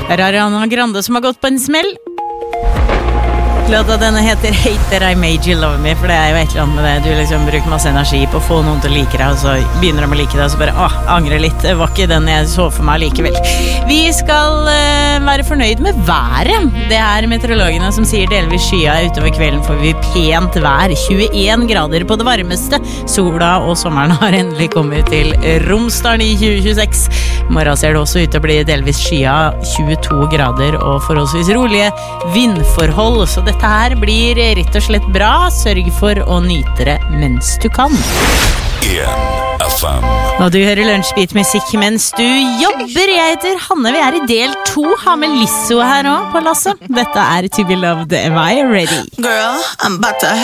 Det er Ariana Grande som har gått på en smell. Låta denne heter Hate That I Made You Love Me, for det er jo et eller annet med det. Du liksom bruker masse energi på å få noen til å like deg, og så begynner de å like deg, og så bare, angrer litt. Det var ikke den jeg så for meg likevel. Vi skal være fornøyd med været. Det er meteorologene som sier delvis skya. Utover kvelden får vi pent vær. 21 grader på det varmeste. Sola og sommeren har endelig kommet til Romsdalen i 2026. I morgen ser det også ut til å bli delvis skya. 22 grader og forholdsvis rolige vindforhold, så dette her blir rett og slett bra. Sørg for å nyte det mens du kan. FM. Og du hører Lunsjbeat-musikk mens du jobber. Jeg heter Hanne, vi er i del 2. Har med Lizzo her også på lasset. Dette er To Be Loved. Am I ready? Girl, I'm about to